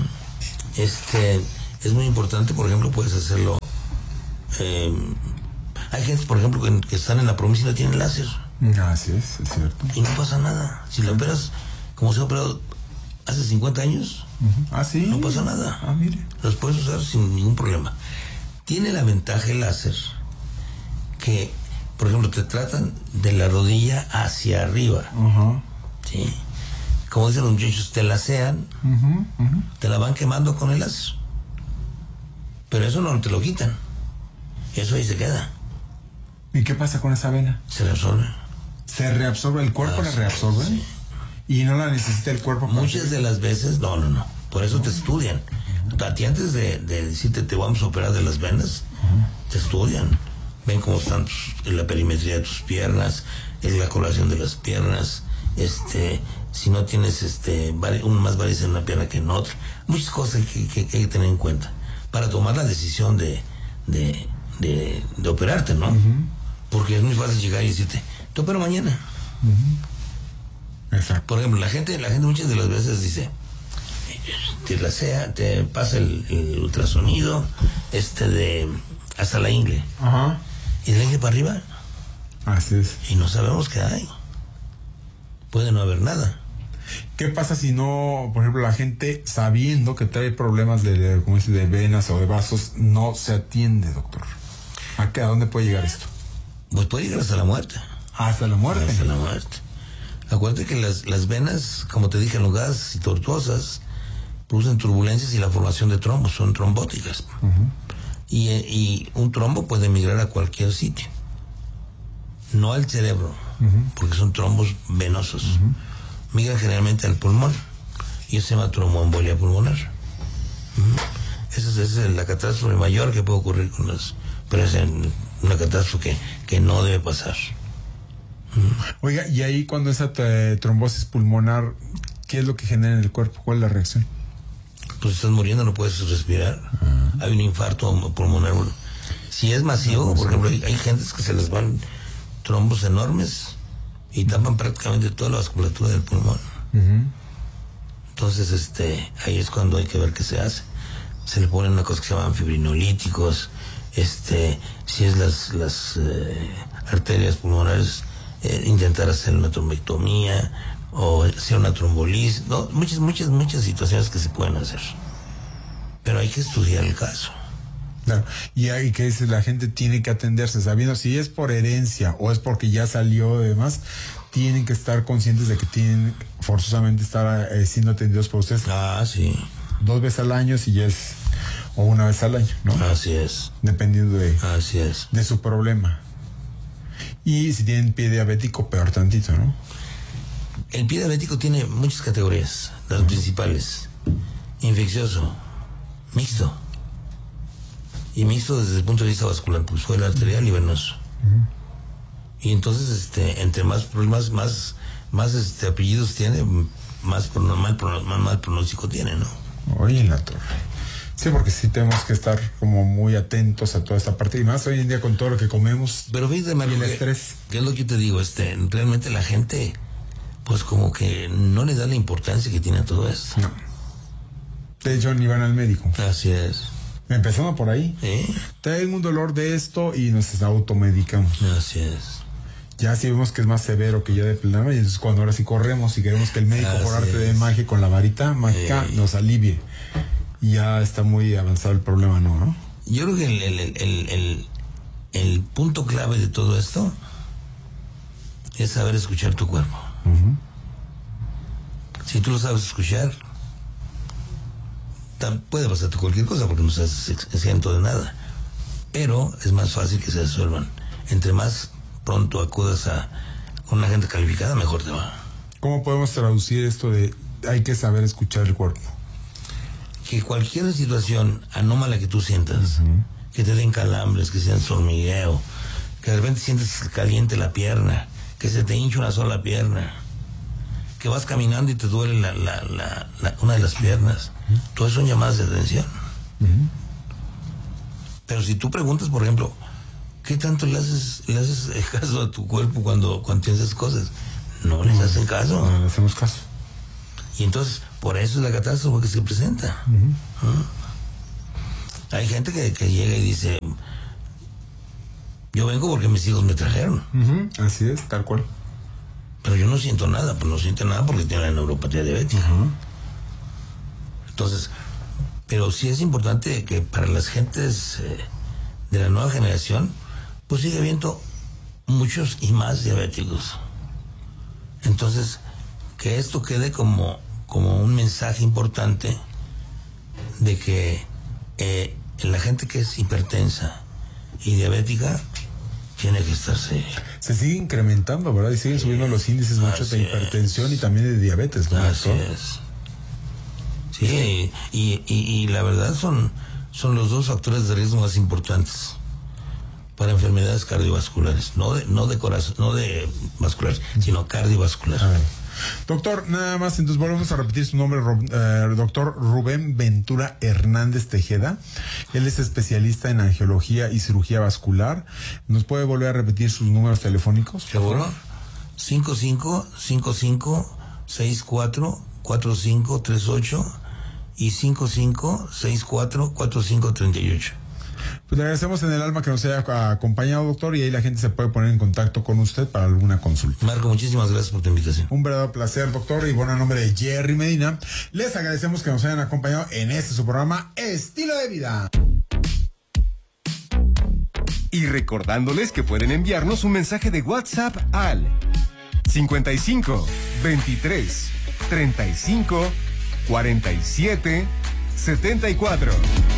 Es muy importante, por ejemplo, puedes hacerlo. Hay gente, por ejemplo, que están en la promesa y no tienen láser. Así es cierto. Y no pasa nada. Si la operas como se ha operado hace 50 años, ¿sí? No pasa nada. Mire. Los puedes usar sin ningún problema. Tiene la ventaja el láser que, por ejemplo, te tratan de la rodilla hacia arriba. ¿Sí? Como dicen los muchachos, te lacean, te la van quemando con el láser. Pero eso no te lo quitan. Eso ahí se queda. ¿Y qué pasa con esa vena? Se reabsorbe. ¿Se reabsorbe? ¿El cuerpo la reabsorbe? Sí. ¿Y no la necesita el cuerpo? Muchas de las veces, no. Por eso te estudian. A ti antes de decirte te vamos a operar de las venas, te estudian. Ven cómo están la perimetría de tus piernas, la colación de las piernas, si no tienes más varices en una pierna que en otra. Muchas cosas que hay que tener en cuenta para tomar la decisión de operarte, ¿no? Porque es muy fácil llegar y decirte, te opero mañana. Exacto. Por ejemplo, la gente muchas de las veces dice, te pasa el ultrasonido hasta la ingle. Y de la ingle para arriba. Así es. Y no sabemos qué hay. Puede no haber nada. ¿Qué pasa si no, por ejemplo, la gente sabiendo que trae problemas de venas o de vasos, no se atiende, doctor? ¿A dónde puede llegar esto? Pues puede llegar hasta la muerte. ¿Hasta la muerte? Hasta la muerte. Acuérdate que las venas, como te dije, enlugadas y tortuosas, producen turbulencias y la formación de trombos, son trombóticas. Y un trombo puede migrar a cualquier sitio. No al cerebro, porque son trombos venosos. Migran generalmente al pulmón. Y eso se llama tromboembolia pulmonar. Esa es la catástrofe mayor que puede ocurrir con las... Pero es una catástrofe que no debe pasar. Oiga, y ahí cuando esa trombosis pulmonar, ¿qué es lo que genera en el cuerpo? ¿Cuál es la reacción? Pues estás muriendo, no puedes respirar. Hay un infarto pulmonar. Si es masivo, por ejemplo, hay gentes que se les van trombos enormes y tapan prácticamente toda la vasculatura del pulmón. Entonces, ahí es cuando hay que ver qué se hace. Se le ponen una cosa que se llaman fibrinolíticos. Si es las arterias pulmonares, intentar hacer una trombectomía o hacer una trombolisis, no, muchas situaciones que se pueden hacer, pero hay que estudiar el caso. Claro. Y ahí que dice, la gente tiene que atenderse sabiendo si es por herencia o es porque ya salió y demás, tienen que estar conscientes de que tienen forzosamente estar siendo atendidos por ustedes. Sí. 2 veces al año si ya es, o 1 vez al año, ¿no? Así es. Dependiendo Así es. de su problema. Y si tienen pie diabético, peor tantito, ¿no? El pie diabético tiene muchas categorías, las principales. Infeccioso, mixto. Y mixto desde el punto de vista vascular, pues fue arterial y venoso. Y entonces, entre más problemas, más apellidos tiene, más mal pronóstico tiene, ¿no? Oye, en la torre. Sí, porque sí tenemos que estar como muy atentos a toda esta parte. Y más hoy en día con todo lo que comemos. Pero fíjate, Mario, el estrés. ¿Qué es lo que yo te digo? Realmente la gente, pues como que no le da la importancia que tiene a todo esto. No. De hecho, ni van al médico. Así es. Empezando por ahí. Tengo un dolor de esto y nos automedicamos. Así es. Ya si vemos que es más severo que ya de plano, y entonces cuando ahora sí corremos y queremos que el médico por arte de magia con la varita mágica nos alivie. Y ya está muy avanzado el problema, ¿no? Yo creo que el punto clave de todo esto es saber escuchar tu cuerpo. Si tú lo sabes escuchar, puede pasarte cualquier cosa porque no estás exento de nada. Pero es más fácil que se resuelvan. Entre más pronto acudas con una gente calificada, mejor te va. ¿Cómo podemos traducir esto de hay que saber escuchar el cuerpo? Que cualquier situación anómala que tú sientas, que te den calambres, que sientas hormigueo, que de repente sientes caliente la pierna, que se te hincha una sola pierna, que vas caminando y te duele una de las piernas, todo eso son llamadas de atención. Pero si tú preguntas, por ejemplo, ¿qué tanto le haces caso a tu cuerpo cuando tienes esas cosas? No les hacen caso. No le hacemos caso. Y entonces, por eso es la catástrofe que se presenta. Hay gente que llega y dice, yo vengo porque mis hijos me trajeron. Así es, tal cual. Pero yo no siento nada, pues no siento nada porque tiene la neuropatía diabética. Entonces, pero sí es importante que para las gentes de la nueva generación, pues sigue habiendo muchos y más diabéticos. Entonces, que esto quede como un mensaje importante de que la gente que es hipertensa y diabética tiene que estarse... Se sigue incrementando, ¿verdad? Y siguen subiendo los índices muchos de hipertensión y también de diabetes, ¿no? Así es. Sí, y la verdad son los dos factores de riesgo más importantes para enfermedades cardiovasculares, no de corazón, no de vasculares, sino cardiovasculares. Doctor, nada más, entonces volvemos a repetir su nombre, doctor Rubén Ventura Hernández Tejeda. Él es especialista en angiología y cirugía vascular. ¿Nos puede volver a repetir sus números telefónicos? Seguro. 55-64 y 55-64-4538. Pues le agradecemos en el alma que nos haya acompañado, doctor, y ahí la gente se puede poner en contacto con usted para alguna consulta. Marco, muchísimas gracias por tu invitación. Un verdadero placer, doctor, y bueno, a nombre de Jerry Medina, les agradecemos que nos hayan acompañado en su programa Estilo de Vida. Y recordándoles que pueden enviarnos un mensaje de WhatsApp al 55 23 35 47 74.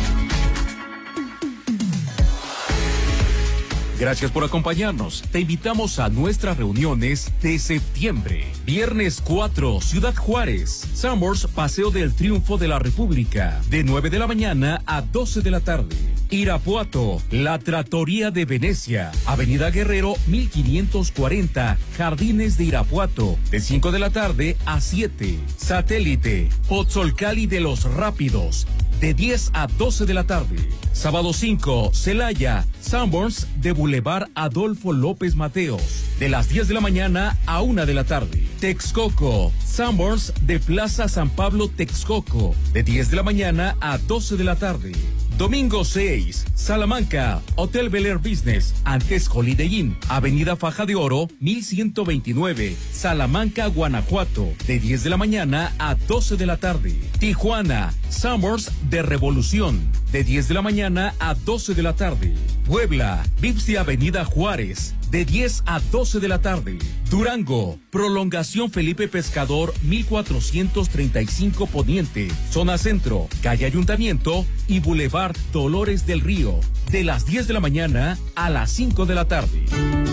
Gracias por acompañarnos. Te invitamos a nuestras reuniones de septiembre. Viernes 4, Ciudad Juárez. Sanborns, Paseo del Triunfo de la República. De 9 de la mañana a 12 de la tarde. Irapuato, La Trattoria de Venecia. Avenida Guerrero, 1540. Jardines de Irapuato. De 5 de la tarde a 7. Satélite, Pozzolcali de los Rápidos. De 10 a 12 de la tarde. Sábado 5, Celaya, Sanborns de Boulevard Adolfo López Mateos. De las 10 de la mañana a 1 de la tarde. Texcoco, Sanborns de Plaza San Pablo Texcoco. De 10 de la mañana a 12 de la tarde. Domingo 6, Salamanca, Hotel Bel Air Business, antes Holiday Inn, Avenida Faja de Oro, 1129, Salamanca, Guanajuato, de 10 de la mañana a 12 de la tarde. Tijuana, Sanborns de Revolución, de 10 de la mañana a 12 de la tarde. Puebla, Vipsi Avenida Juárez, de 10 a 12 de la tarde. Durango, Prolongación Felipe Pescador, 1435 Poniente, Zona Centro, Calle Ayuntamiento y Boulevard Dolores del Río, de las 10 de la mañana a las 5 de la tarde.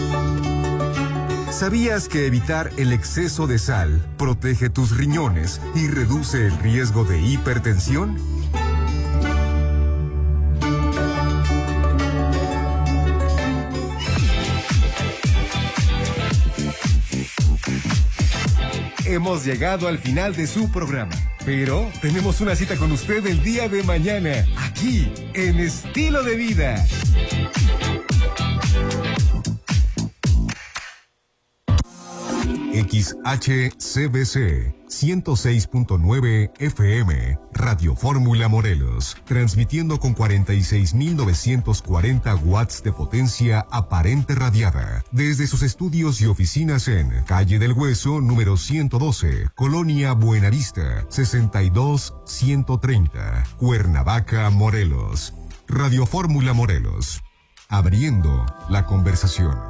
¿Sabías que evitar el exceso de sal protege tus riñones y reduce el riesgo de hipertensión? Hemos llegado al final de su programa, pero tenemos una cita con usted el día de mañana, aquí en Estilo de Vida. XHCBC 106.9 FM, Radio Fórmula Morelos, transmitiendo con 46.940 watts de potencia aparente radiada, desde sus estudios y oficinas en Calle del Hueso, número 112, Colonia Buenavista, 62130, Cuernavaca, Morelos. Radio Fórmula Morelos, abriendo la conversación.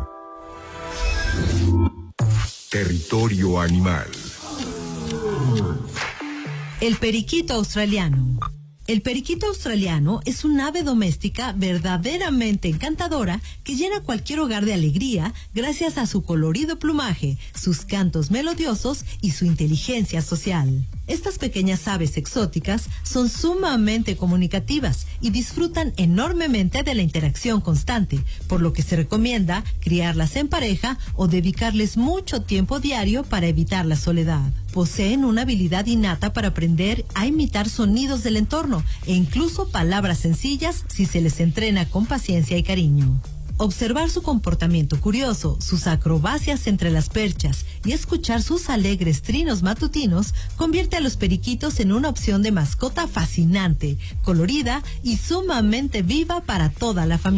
Territorio Animal. El periquito australiano. El periquito australiano es un ave doméstica verdaderamente encantadora que llena cualquier hogar de alegría gracias a su colorido plumaje, sus cantos melodiosos y su inteligencia social. Estas pequeñas aves exóticas son sumamente comunicativas y disfrutan enormemente de la interacción constante, por lo que se recomienda criarlas en pareja o dedicarles mucho tiempo diario para evitar la soledad. Poseen una habilidad innata para aprender a imitar sonidos del entorno e incluso palabras sencillas si se les entrena con paciencia y cariño. Observar su comportamiento curioso, sus acrobacias entre las perchas y escuchar sus alegres trinos matutinos convierte a los periquitos en una opción de mascota fascinante, colorida y sumamente viva para toda la familia.